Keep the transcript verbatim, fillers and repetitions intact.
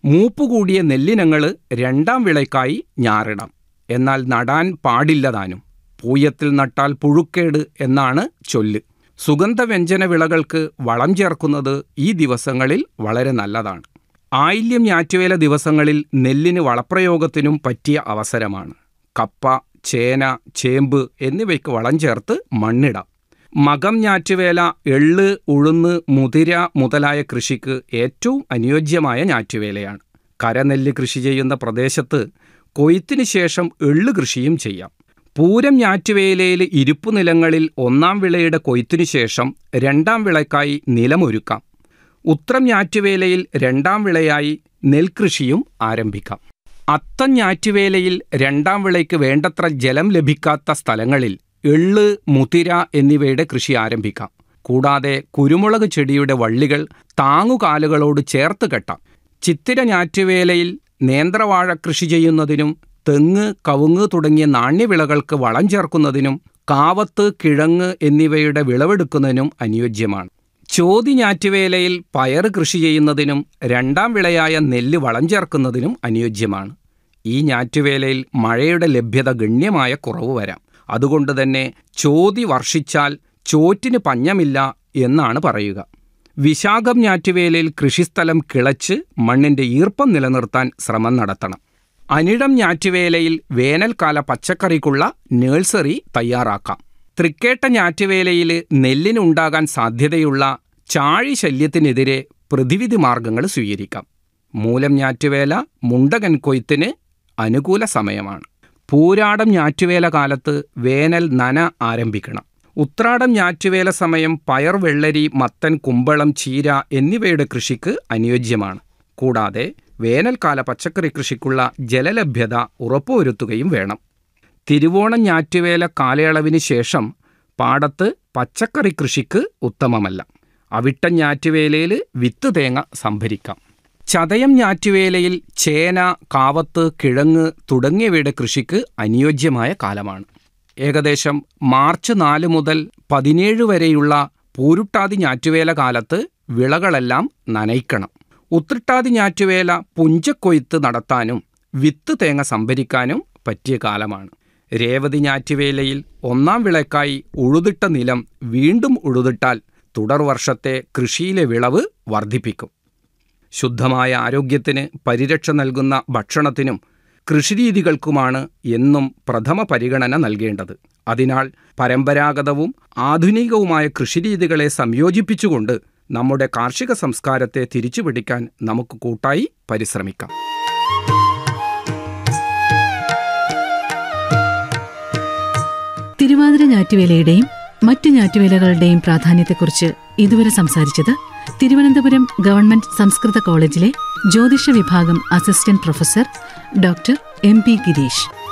മൂപ്പുകൂടിയ നെല്ലിനങ്ങൾ രണ്ടാം വിളയ്ക്കായി ഞാറിടാം. എന്നാൽ നടാൻ പാടില്ലതാനും. പൂയത്തിൽ നട്ടാൽ പുഴുക്കേട് എന്നാണ് ചൊല്ല്. സുഗന്ധവ്യഞ്ജന വിളകൾക്ക് വളം ചേർക്കുന്നത് ഈ ദിവസങ്ങളിൽ വളരെ നല്ലതാണ്. ആയില്യം ഞാറ്റുവേല ദിവസങ്ങളിൽ നെല്ലിന് വളപ്രയോഗത്തിനും പറ്റിയ അവസരമാണ്. കപ്പ, ചേന, ചേമ്പ് എന്നിവയ്ക്ക് വളം ചേർത്ത് മണ്ണിടാം. മകം ഞാറ്റുവേല എള്ള്, ഉഴുന്ന്, മുതിര മുതലായ കൃഷിക്ക് ഏറ്റവും അനുയോജ്യമായ ഞാറ്റുവേലയാണ്. കരനെല്ല് കൃഷി ചെയ്യുന്ന പ്രദേശത്ത് കൊയ്ത്തിന് ശേഷം എള്ള് കൃഷിയും ചെയ്യാം. പൂരം ഞാറ്റുവേലയിൽ ഇരുപ്പു നിലങ്ങളിൽ ഒന്നാം വിളയുടെ കൊയ്ത്തിനു ശേഷം രണ്ടാം വിളയ്ക്കായി നിലമൊരുക്കാം. ഉത്രം ഞാറ്റുവേലയിൽ രണ്ടാം വിളയായി നെൽകൃഷിയും ആരംഭിക്കാം. അത്തം ഞാറ്റുവേലയിൽ രണ്ടാം വിളയ്ക്ക് വേണ്ടത്ര ജലം ലഭിക്കാത്ത സ്ഥലങ്ങളിൽ എള്ള്, മുതിര എന്നിവയുടെ കൃഷി ആരംഭിക്കാം. കൂടാതെ കുരുമുളക് ചെടിയുടെ വള്ളികൾ താങ്ങുകാലുകളോട് ചേർത്ത് കെട്ടാം. ചിത്തിര ഞാറ്റുവേലയിൽ നേന്ത്രവാഴ കൃഷി ചെയ്യുന്നതിനും തെങ്ങ്, കവുങ്ങ് തുടങ്ങിയ നാണ്യവിളകൾക്ക് വളം ചേർക്കുന്നതിനും കാവത്ത്, കിഴങ്ങ് എന്നിവയുടെ വിളവെടുക്കുന്നതിനും അനുയോജ്യമാണ്. ചോതി ഞാറ്റുവേലയിൽ പയർ കൃഷി ചെയ്യുന്നതിനും രണ്ടാം വിളയായ നെല്ല് വളം ചേർക്കുന്നതിനും അനുയോജ്യമാണ്. ഈ ഞാറ്റുവേലയിൽ മഴയുടെ ലഭ്യത ഗണ്യമായ കുറവ് വരാം. അതുകൊണ്ട് തന്നെ ചോതി വർഷിച്ചാൽ ചോറ്റിന് പഞ്ഞമില്ല എന്നാണ് പറയുക. വിശാഖം ഞാറ്റുവേലയിൽ കൃഷിസ്ഥലം കിളച്ച് മണ്ണിൻ്റെ ഈർപ്പം നിലനിർത്താൻ ശ്രമം നടത്തണം. അനിഴം ഞാറ്റുവേലയിൽ വേനൽക്കാല പച്ചക്കറിക്കുള്ള നഴ്സറി തയ്യാറാക്കാം. തൃക്കേട്ട ഞാറ്റുവേലയിൽ നെല്ലിനുണ്ടാകാൻ സാധ്യതയുള്ള ചാഴി ശല്യത്തിനെതിരെ പ്രതിവിധി മാർഗങ്ങൾ സ്വീകരിക്കാം. മൂലം ഞാറ്റുവേല മുണ്ടകൻ കൊയ്ത്തിന് അനുകൂല സമയമാണ്. പൂരാടം ഞാറ്റുവേല കാലത്ത് വേനൽ നന ആരംഭിക്കണം. ഉത്രാടം ഞാറ്റുവേല സമയം പയർ, വെള്ളരി, മത്തൻ, കുമ്പളം, ചീര എന്നിവയുടെ കൃഷിക്ക് അനുയോജ്യമാണ്. കൂടാതെ വേനൽക്കാല പച്ചക്കറി കൃഷിക്കുള്ള ജലലഭ്യത ഉറപ്പുവരുത്തുകയും വേണം. തിരുവോണം ഞാറ്റുവേല കാലയളവിന് ശേഷം പാടത്ത് പച്ചക്കറി കൃഷിക്ക് ഉത്തമമല്ല. അവിട്ടം ഞാറ്റുവേലയിൽ വിത്ത് തേങ്ങ സംഭരിക്കാം. ചതയം ഞാറ്റുവേലയിൽ ചേന, കാവത്ത്, കിഴങ്ങ് തുടങ്ങിയവയുടെ കൃഷിക്ക് അനുയോജ്യമായ കാലമാണ്. ഏകദേശം മാർച്ച് നാല് മുതൽ പതിനേഴ് വരെയുള്ള പൂരുട്ടാതി ഞാറ്റുവേല കാലത്ത് വിളകളെല്ലാം നനയ്ക്കണം. ഉത്രട്ടാതി ഞാറ്റുവേല പുഞ്ചക്കൊയ്ത്ത് നടത്താനും വിത്ത് തേങ്ങ സംഭരിക്കാനും പറ്റിയ കാലമാണ്. രേവതി ഞാറ്റുവേലയിൽ ഒന്നാം വിളയ്ക്കായി ഉഴുതിട്ട നിലം വീണ്ടും ഉഴുതിട്ടാൽ തുടർ വർഷത്തെ കൃഷിയിലെ വിളവ് വർദ്ധിപ്പിക്കും. ശുദ്ധമായ ആരോഗ്യത്തിന് പരിരക്ഷ നൽകുന്ന ഭക്ഷണത്തിനും കൃഷിരീതികൾക്കുമാണ് എന്നും പ്രഥമ പരിഗണന നൽകേണ്ടത്. അതിനാൽ പരമ്പരാഗതവും ആധുനികവുമായ കൃഷിരീതികളെ സംയോജിപ്പിച്ചുകൊണ്ട് നമ്മുടെ കാർഷിക സംസ്കാരത്തെ തിരിച്ചുപിടിക്കാൻ നമുക്ക് കൂട്ടായി പരിശ്രമിക്കാം. തിരുവാതിര ഞാറ്റുവേലയുടെയും മറ്റു ഞാറ്റുവേലകളുടെയും പ്രാധാന്യത്തെക്കുറിച്ച് ഇതുവരെ സംസാരിച്ചത് തിരുവനന്തപുരം ഗവൺമെന്റ് സംസ്കൃത കോളേജിലെ ജ്യോതിഷ വിഭാഗം assistant professor doctor M P Girish.